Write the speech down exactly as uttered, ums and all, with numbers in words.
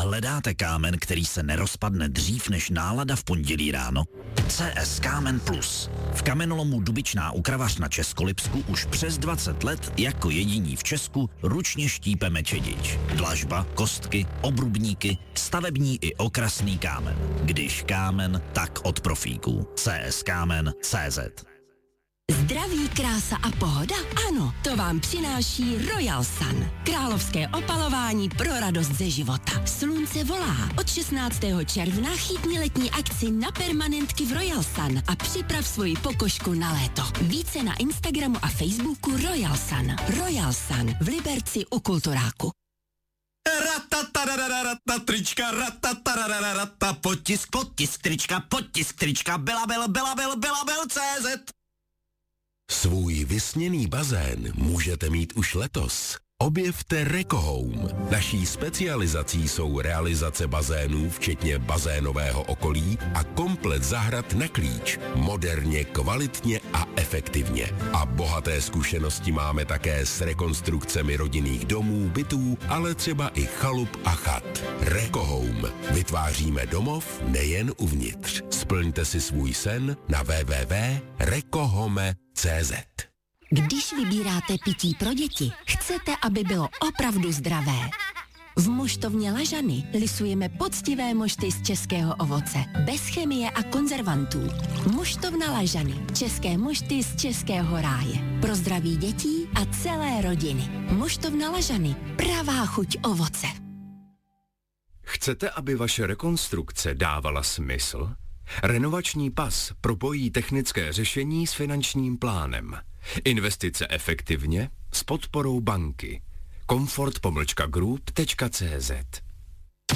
Hledáte kámen, který se nerozpadne dřív než nálada v pondělí ráno? C S Kámen Plus. V kamenolomu Dubičná u Kravař na Českolipsku už přes dvacet let jako jediní v Česku ručně štípeme čedič. Dlažba, kostky, obrubníky, stavební i okrasný kámen. Když kámen, tak od profíků. C S Kámen tečka cé zet. Zdraví, krása a pohoda? Ano, to vám přináší Royal Sun. Královské opalování pro radost ze života. Slunce volá. Od šestnáctého června chytni letní akci na permanentky v Royal Sun a připrav svoji pokožku na léto. Více na Instagramu a Facebooku Royal Sun. Royal Sun v Liberci u Kulturáku. Ratatarararata, trička, ratatarararata, potisk, potisk, trička, potisk, trička, belabel, belabel, belabel, cé zet. Svůj vysněný bazén můžete mít už letos. Objevte Rekohome. Naší specializací jsou realizace bazénů, včetně bazénového okolí a komplet zahrad na klíč. Moderně, kvalitně a efektivně. A bohaté zkušenosti máme také s rekonstrukcemi rodinných domů, bytů, ale třeba i chalup a chat. Rekohome. Vytváříme domov nejen uvnitř. Splňte si svůj sen na w w w tečka rekohome tečka cé zet. Když vybíráte pití pro děti, chcete, aby bylo opravdu zdravé. V moštovně Lažany lisujeme poctivé mošty z českého ovoce, bez chemie a konzervantů. Moštovna Lažany, české mošty z českého ráje. Pro zdraví dětí a celé rodiny. Moštovna Lažany, pravá chuť ovoce. Chcete, aby vaše rekonstrukce dávala smysl? Renovační pas propojí technické řešení s finančním plánem. Investice efektivně s podporou banky. Comfort pomlčka group tečka cé zet.